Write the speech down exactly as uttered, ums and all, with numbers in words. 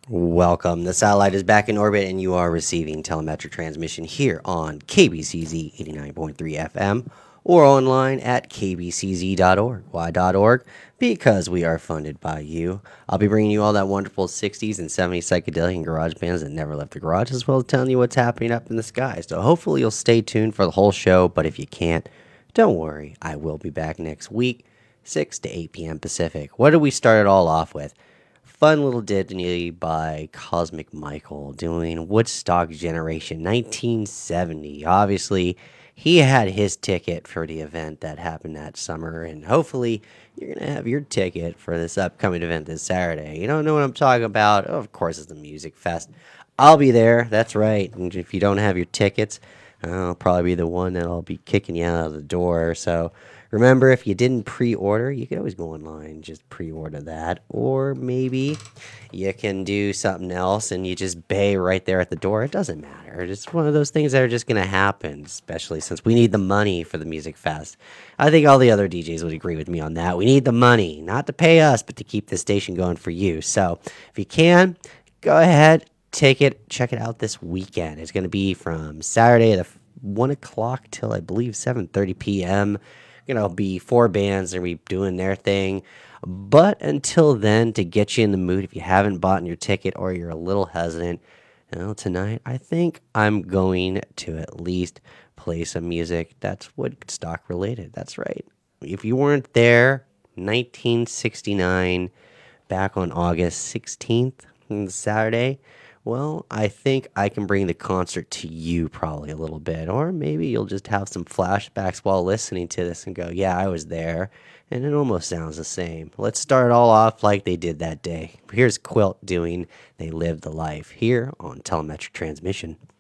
Welcome. The satellite is back in orbit and you are receiving telemetric transmission here on K B C Z eighty-nine point three F M or online at k b c z dot org. Why .org? Because we are funded by you. I'll be bringing you all that wonderful sixties and seventies psychedelic and garage bands that never left the garage, as well as telling you what's happening up in the sky. So hopefully you'll stay tuned for the whole show, but if you can't, don't worry. I will be back next week, six to eight p.m. Pacific. What did we start it all off with? Fun little ditty by Cosmic Michael doing Woodstock Generation nineteen seventy. Obviously, he had his ticket for the event that happened that summer, and hopefully you're going to have your ticket for this upcoming event this Saturday. You don't know what I'm talking about? Oh, of course, it's the Music Fest. I'll be there, that's right. And if you don't have your tickets, I'll probably be the one that'll be kicking you out of the door. So remember, if you didn't pre-order, you can always go online and just pre-order that. Or maybe you can do something else and you just pay right there at the door. It doesn't matter. It's one of those things that are just going to happen, especially since we need the money for the Music Fest. I think all the other D Js would agree with me on that. We need the money, not to pay us, but to keep the station going for you. So if you can, go ahead, take it, check it out this weekend. It's going to be from Saturday at one o'clock till I believe seven thirty p.m. You know, be four bands and be doing their thing. But until then, to get you in the mood, if you haven't bought your ticket or you're a little hesitant, you know, tonight I think I'm going to at least play some music that's Woodstock related. That's right. If you weren't there, nineteen sixty-nine, back on August sixteenth, Saturday, well, I think I can bring the concert to you probably a little bit. Or maybe you'll just have some flashbacks while listening to this and go, yeah, I was there. And it almost sounds the same. Let's start it all off like they did that day. Here's Quilt doing They Lived the Life here on Telemetric Transmission.